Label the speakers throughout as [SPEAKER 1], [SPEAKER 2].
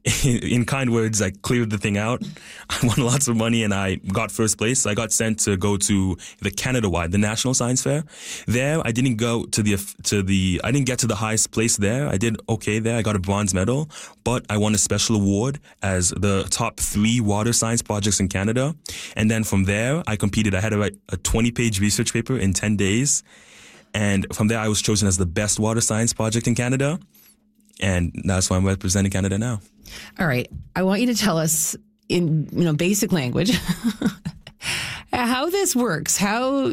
[SPEAKER 1] in kind words, I cleared the thing out. I won lots of money and I got first place. I got sent to go to the Canada-wide, the National Science Fair. There, I didn't go to I didn't get to the highest place there. I did okay there. I got a bronze medal, but I won a special award as the top 3 water science projects in Canada. And then from there, I competed. I had to write a 20-page research paper in 10 days. And from there, I was chosen as the best water science project in Canada. And that's why I'm representing Canada now.
[SPEAKER 2] All right. I want you to tell us in basic language how this works. How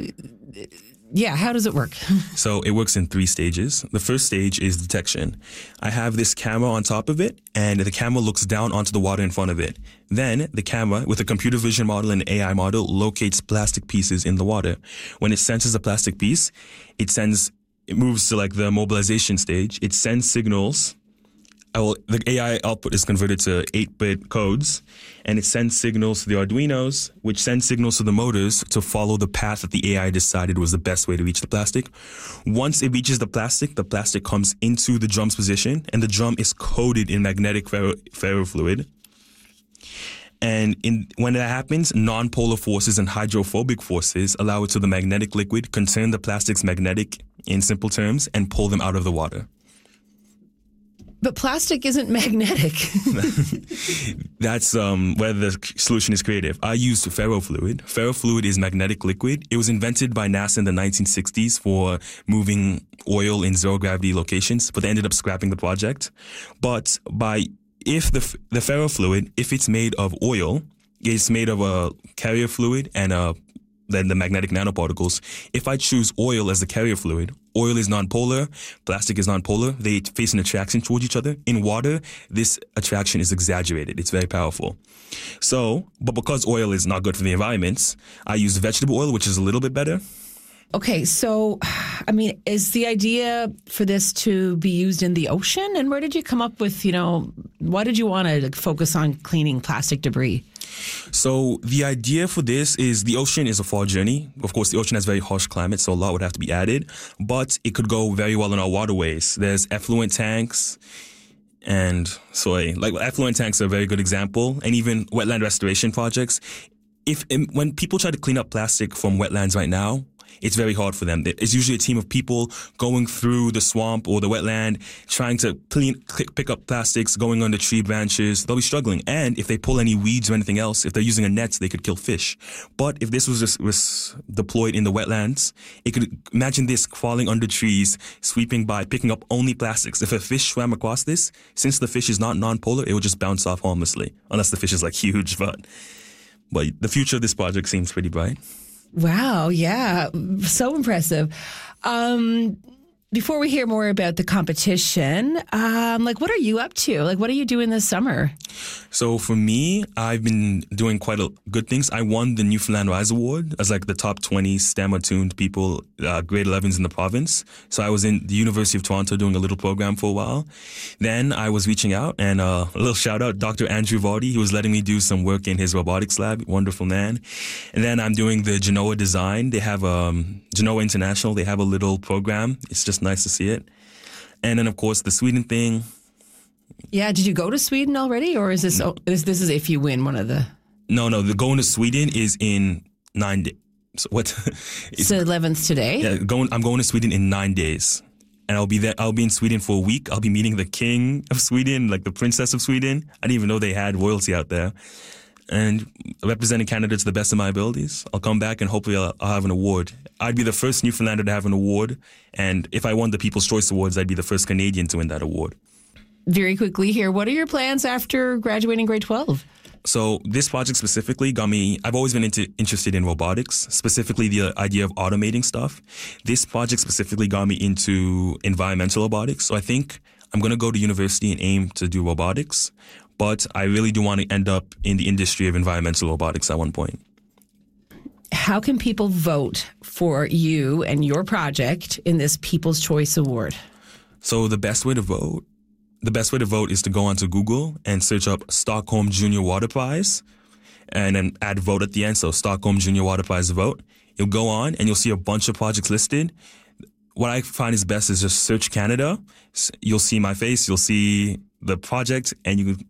[SPEAKER 2] does it work?
[SPEAKER 1] So it works in 3 stages. The first stage is detection. I have this camera on top of it, and the camera looks down onto the water in front of it. Then the camera, with a computer vision model and AI model, locates plastic pieces in the water. When it senses a plastic piece, it moves to like the mobilization stage. It sends signals. The AI output is converted to 8-bit codes, and it sends signals to the Arduinos, which sends signals to the motors to follow the path that the AI decided was the best way to reach the plastic. Once it reaches the plastic comes into the drum's position, and the drum is coated in magnetic ferrofluid. And when that happens, non-polar forces and hydrophobic forces allow it to the magnetic liquid, concern the plastic's magnetic in simple terms, and pull them out of the water.
[SPEAKER 2] But plastic isn't magnetic.
[SPEAKER 1] That's where the solution is creative. I used ferrofluid. Ferrofluid is magnetic liquid. It was invented by NASA in the 1960s for moving oil in zero-gravity locations, but they ended up scrapping the project. But if the ferrofluid, if it's made of oil, it's made of a carrier fluid and then the magnetic nanoparticles. If I choose oil as the carrier fluid, oil is nonpolar, plastic is nonpolar. They face an attraction towards each other. In water, this attraction is exaggerated. It's very powerful. But because oil is not good for the environment, I use vegetable oil, which is a little bit better.
[SPEAKER 2] Okay, so, is the idea for this to be used in the ocean? And where did you come up with, why did you want to focus on cleaning plastic debris?
[SPEAKER 1] So the idea for this is the ocean is a far journey. Of course, the ocean has very harsh climate, so a lot would have to be added. But it could go very well in our waterways. There's effluent tanks and soy. Like effluent tanks are a very good example. And even wetland restoration projects. When people try to clean up plastic from wetlands right now, it's very hard for them. It's usually a team of people going through the swamp or the wetland, trying to pick up plastics, going under tree branches. They'll be struggling. And if they pull any weeds or anything else, if they're using a net, they could kill fish. But if this was deployed in the wetlands, imagine this crawling under trees, sweeping by, picking up only plastics. If a fish swam across this, since the fish is not non-polar, it will just bounce off harmlessly. Unless the fish is like huge, but the future of this project seems pretty bright.
[SPEAKER 2] Wow, yeah, so impressive. Before we hear more about the competition, what are you up to? What are you doing this summer?
[SPEAKER 1] So for me, I've been doing quite good things. I won the Newfoundland Rise Award as the top 20 STEM-attuned people, grade 11s in the province. So I was in the University of Toronto doing a little program for a while. Then I was reaching out, and a little shout out, Dr. Andrew Vardy. He was letting me do some work in his robotics lab. Wonderful man. And then I'm doing the Genoa Design. They have Genoa International. They have a little program. It's just nice to see it. And then, of course, the Sweden thing.
[SPEAKER 2] Yeah, did you go to Sweden already, or is this is if you win one of the?
[SPEAKER 1] No, the going to Sweden is in 9 days. So what?
[SPEAKER 2] It's the 11th today.
[SPEAKER 1] Yeah, I'm going to Sweden in 9 days, and I'll be there. I'll be in Sweden for a week. I'll be meeting the king of Sweden, the princess of Sweden. I didn't even know they had royalty out there, and representing Canada to the best of my abilities. I'll come back and hopefully I'll have an award. I'd be the first Newfoundlander to have an award, and if I won the People's Choice Awards, I'd be the first Canadian to win that award.
[SPEAKER 2] Very quickly here, what are your plans after graduating grade 12?
[SPEAKER 1] So this project specifically got me, I've always been interested in robotics, specifically the idea of automating stuff. This project specifically got me into environmental robotics. So I think I'm going to go to university and aim to do robotics, but I really do want to end up in the industry of environmental robotics at one point.
[SPEAKER 2] How can people vote for you and your project in this People's Choice Award?
[SPEAKER 1] So the best way to vote is to go onto Google and search up Stockholm Junior Water Prize and then add vote at the end. So Stockholm Junior Water Prize vote. You'll go on and you'll see a bunch of projects listed. What I find is best is just search Canada. You'll see my face. You'll see the project and you can